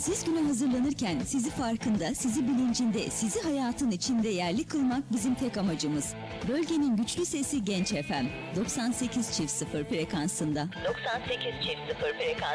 Siz güne hazırlanırken sizi farkında, sizi bilincinde, sizi hayatın içinde yerli kılmak bizim tek amacımız. Bölgenin güçlü sesi Genç FM 98.0 frekansında. 98.0 frekans.